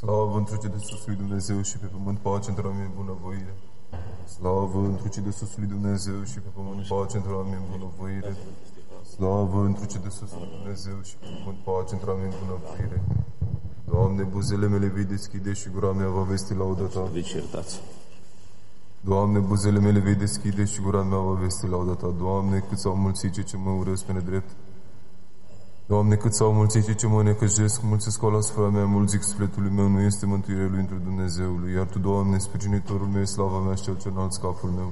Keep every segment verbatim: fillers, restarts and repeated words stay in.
Slavă întruce de sus lui Dumnezeu și pe pământ pace între oameni bunăvoire. Slavă întruce de sus lui Dumnezeu și pe pământ pace între oameni bunăvoire. Slavă întruce de sus lui Dumnezeu și pe pământ pace între oameni bunăvoire. Doamne, buzele mele vei deschide și gura mea va vesti lauda Ta. Doamne, buzele mele vei deschide și gura mea va vesti lauda Ta. Doamne, cât s-au mulțit cei ce mă urăsc pe nedrept. Doamne, cât s-au mulțit cei ce mă necăjesc, mulți se scoală asupra mea, mulți zic sufletului meu, nu este mântuirea lui într Dumnezeului. Iar Tu, Doamne, sprijinitorul meu, slava mea și cel ce înalt scapul meu.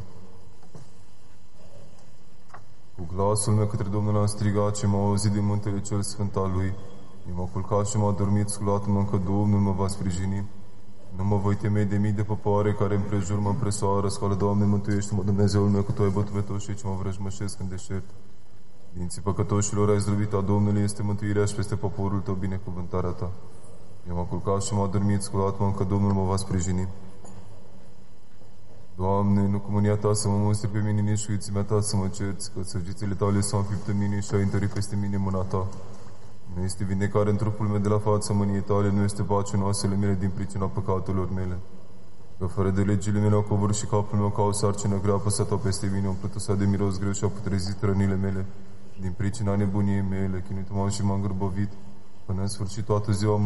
Cu glasul meu către Domnul am strigat și m-a auzit din muntele cel sfânt al Lui. Eu m-a culcat și m-a dormit, sculat-mă că Domnul mă va sprijini. Nu mă voi temei de mii de popoare care împrejur mă împresoară. Scoală, Doamne, mântuiește-mă, Dumnezeul meu, că Tu ai bătut pe toți cei ce mă vrăjmășesc în deșert. Dinții păcătoșilor ai zdrobit, a Domnului este mântuirea și peste poporul Tău binecuvântarea Ta. Eu m-am culcat și m-a dormit, sculat-mă că Domnul mă va sprijini. Doamne, nu cu mânia Ta să mă mustri pe mine, nici cu iuțimea Ta să mă cerți, că săgețile Tale s-au înfipt în mine și ai întărit peste mine mâna Ta. Nu este vindecare în trupul meu de la fața mâniei Tale, nu este pace în oasele mele din pricina păcatelor mele. Că fără de legile mele au coborât și capul meu ca o sarcină grea, apăsat-o peste mine, umplut-o de miros greu și a putrezit rănile mele. Din pricina nebuniei mele, chinuit m-am și m-am grăbovit, până în sfârșit toată ziua